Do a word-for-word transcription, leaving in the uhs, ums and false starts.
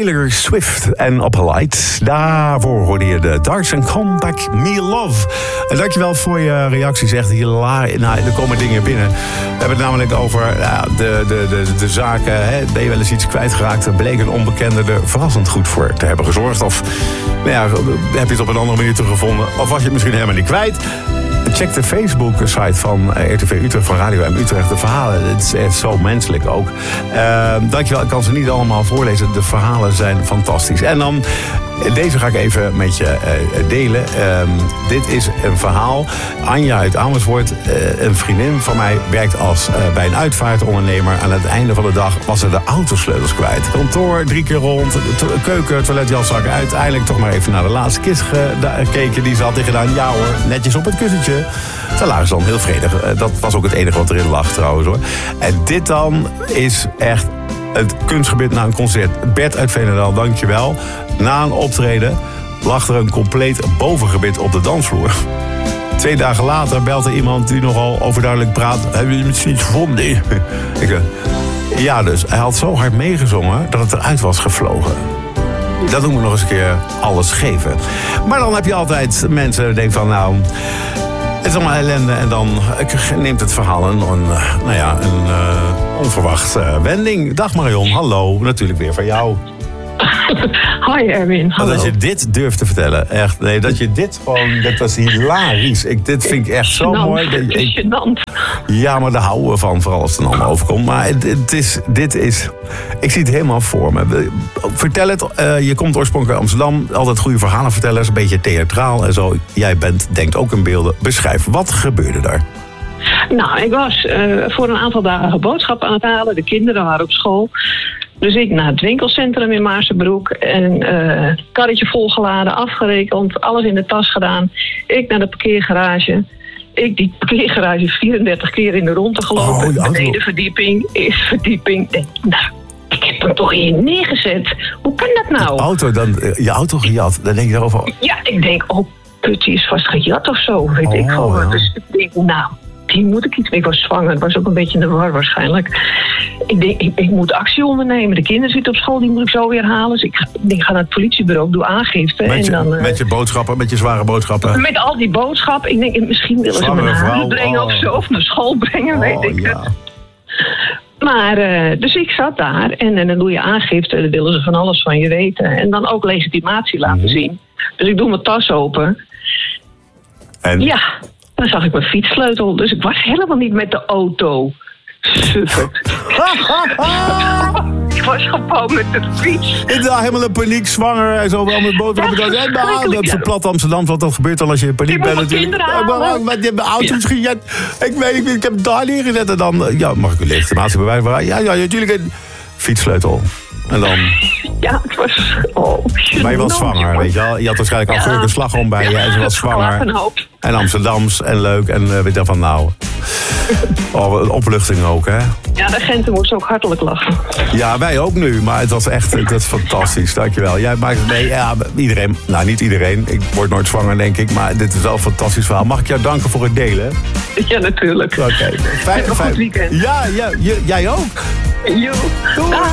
Taylor Swift en Opalite. Daarvoor hoorde je de Darks and Come Back Me Love. En dankjewel voor je reacties. Echt hilarisch. Nou, er komen dingen binnen. We hebben het namelijk over ja, de, de, de, de zaken. Hè. Ben je wel eens iets kwijtgeraakt? Er bleek een onbekende er verrassend goed voor te hebben gezorgd. Of nou ja, heb je het op een andere manier teruggevonden? Of was je het misschien helemaal niet kwijt? Check de Facebook-site van R T V Utrecht, van Radio M Utrecht. De verhalen, het is echt zo menselijk ook. Uh, dankjewel, ik kan ze niet allemaal voorlezen. De verhalen zijn fantastisch. En dan, deze ga ik even met je uh, delen. Uh, dit is een verhaal. Anja uit Amersfoort, uh, een vriendin van mij, werkt als, uh, bij een uitvaartondernemer. Aan het einde van de dag was ze de autosleutels kwijt. Kantoor, drie keer rond, to- keuken, toiletjaszak. Uiteindelijk toch maar even naar de laatste kist gekeken. Die ze had gedaan. Ja hoor, netjes op het kussentje. Daar lagen ze dan heel vredig. Dat was ook het enige wat erin lag trouwens hoor. En dit dan is echt het kunstgebied na een concert. Bert uit Veenendaal, dankjewel. Na een optreden lag er een compleet bovengebit op de dansvloer. Twee dagen later belt er iemand die nogal overduidelijk praat. Hebben jullie het niet gevonden? Ik zeg, ja dus. Hij had zo hard meegezongen dat het eruit was gevlogen. Dat doen we nog eens een keer alles geven. Maar dan heb je altijd mensen die denken van nou, het is allemaal ellende. En dan neemt het verhaal een, een, nou ja, een uh, onverwacht uh, wending. Dag Marion, hallo. Natuurlijk weer van jou. Hi Erwin, hallo. Dat je dit durft te vertellen, echt. Nee, dat je dit gewoon, dat was hilarisch. Ik, dit vind ik echt zo Genant. mooi. Het is gênant. Ja, maar daar houden we van, vooral als het dan allemaal overkomt. Maar het, het is, dit is, ik zie het helemaal voor me. Vertel het, uh, je komt oorspronkelijk uit Amsterdam. Altijd goede verhalen vertellen, een beetje theatraal en zo. Jij bent, denkt ook in beelden. Beschrijf, wat gebeurde daar? Nou, ik was uh, voor een aantal dagen boodschappen aan het halen. De kinderen waren op school. Dus ik naar het winkelcentrum in Maarsebroek. En uh, karretje volgeladen, afgerekend, alles in de tas gedaan. Ik naar de parkeergarage. Ik die parkeergarage vierendertig keer in de ronde gelopen. Oh, de tweede verdieping, eerste verdieping. En, nou, ik heb hem toch hier neergezet. Hoe kan dat nou? Auto, dan, je auto gejat, dan denk je daarover. Ja, ik denk, oh, put, die is vast gejat of zo. Weet Oh, ik veel. ja. Dus ik denk, nou, die moet ik iets mee. Ik was zwanger, het was ook een beetje in de war waarschijnlijk. Ik denk, ik, ik moet actie ondernemen. De kinderen zitten op school, die moet ik zo weer halen. Dus ik, ga- ik ga naar het politiebureau, ik doe aangifte. Met en je, dan, uh, met je boodschappen, met je zware boodschappen. met al die boodschappen. Ik denk, misschien willen ze me Zwangere naar huis vrouw, brengen oh. of zo. Of naar school brengen, weet Oh, ik ja. het. Maar, uh, dus ik zat daar en, en dan doe je aangifte. Dan willen ze van alles van je weten. En dan ook legitimatie laten Mhm. zien. Dus ik doe mijn tas open. En? Ja, dan zag ik mijn fietssleutel. Dus ik was helemaal niet met de auto. Sufferd. Ik was gewoon met de fiets. Ik dacht helemaal in paniek, zwanger en zo, wel met boodschappen. Ja, En maar verschrikkelijk, dat is ja. een plat Amsterdam, wat dat gebeurt al als je in paniek Ik bent moet mijn natuurlijk. kinderen Ik ben- halen. maar je hebt mijn auto misschien, ja, ik weet niet, ik heb het daar neergezet en dan, eh, ja, mag ik uw legitimatie bewijzen? Ja, ja, natuurlijk een fietssleutel. En dan, Ja, het was... Oh, maar je was gênant, zwanger, jongen. weet je wel. Je had waarschijnlijk Ja. augurken slagroom bij je en ze was Gelach en zwanger. hoop. En Amsterdams en leuk en uh, weet je van nou. Oh, een opluchting ook, hè? Ja, de agenten moesten ook hartelijk lachen. Ja, wij ook nu, maar het was echt het is fantastisch. Dankjewel. Jij maakt het mee. Ja, iedereen, nou niet iedereen. Ik word nooit zwanger, denk ik. Maar dit is wel een fantastisch verhaal. Mag ik jou danken voor het delen? Ja, natuurlijk. Oké. Fijn, Een goed fijn. weekend. Ja, ja, j- jij ook. Jo. Doei. Dag.